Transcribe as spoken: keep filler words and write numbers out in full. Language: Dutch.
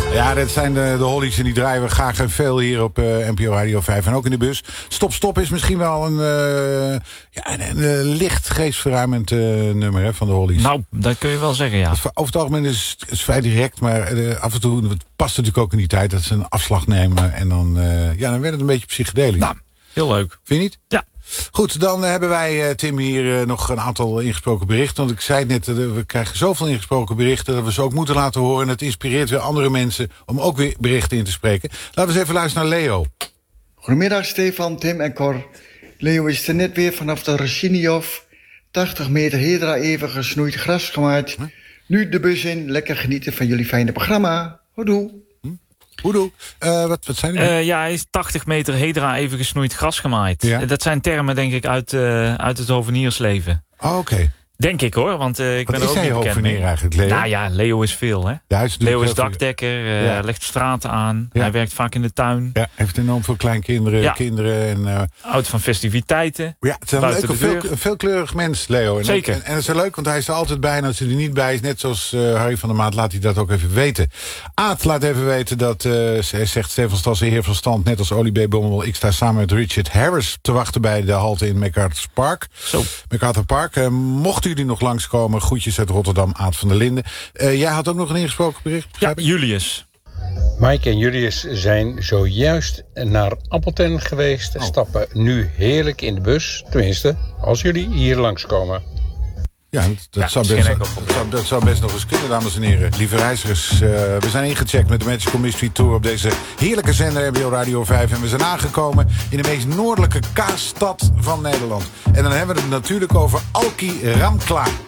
Ja, dat zijn de, de Hollies en die draaien we graag en veel hier op uh, N P O Radio vijf. En ook in de bus. Stop Stop is misschien wel een, uh, ja, een, een, een licht geestverruimend uh, nummer hè, van de Hollies. Nou, dat kun je wel zeggen, ja. Over het algemeen is het vrij direct, maar uh, af en toe, het past natuurlijk ook in die tijd dat ze een afslag nemen. En dan, uh, ja, dan werd het een beetje psychedelisch. Nou, heel leuk. Vind je niet? Ja. Goed, dan hebben wij, uh, Tim, hier uh, nog een aantal ingesproken berichten. Want ik zei het net, uh, we krijgen zoveel ingesproken berichten dat we ze ook moeten laten horen. En het inspireert weer andere mensen om ook weer berichten in te spreken. Laten we eens even luisteren naar Leo. Goedemiddag Stefan, Tim en Cor. Leo is er net weer vanaf de Rashinijov. tachtig meter Hedra even gesnoeid gras gemaaid. Huh? Nu de bus in, lekker genieten van jullie fijne programma. Houdoe. Hoedoe. Uh, wat, wat zijn die? Uh, ja, hij is tachtig meter Hedra even gesnoeid gras gemaaid. Ja. Dat zijn termen, denk ik, uit, uh, uit het hoveniersleven. Oh, oké. Okay. Denk ik hoor, want uh, ik wat ben er ook niet bekend mee. Wat is hij hovenier eigenlijk, Leo? Nou ja, Leo is veel, hè. Ja, is Leo is dakdekker, uh, ja. legt straten aan. Ja. Hij werkt vaak in de tuin. Ja, heeft enorm veel kleinkinderen, ja. kinderen. En, uh... houdt van festiviteiten. Ja, het is een, leuk, een, veel, een veelkleurig mens, Leo. En, Zeker. En, en het is leuk, want hij is er altijd bij. En als hij er niet bij is, net zoals uh, Harry van der Maat, laat hij dat ook even weten. Aad laat even weten dat, uh, hij zegt Stefan Stas, heer van stand, net als Olie B. Bommel. Ik sta samen met Richard Harris te wachten bij de halte in MacArthur Park. Zo. MacArthur Park. Uh, mochten jullie nog langskomen, groetjes uit Rotterdam, Aad van der Linden. Uh, jij had ook nog een ingesproken bericht? Ja, Julius. Mike en Julius zijn zojuist naar Appeltern geweest. Oh. Stappen nu heerlijk in de bus. Tenminste, als jullie hier langskomen. Ja, dat, dat, ja, zou best, dat, zou, dat zou best nog eens kunnen, dames en heren. Lieve reizigers, uh, we zijn ingecheckt met de Magical Mystery Tour op deze heerlijke zender N P O Radio vijf. En we zijn aangekomen in de meest noordelijke kaasstad van Nederland. En dan hebben we het natuurlijk over Alki Ramkla.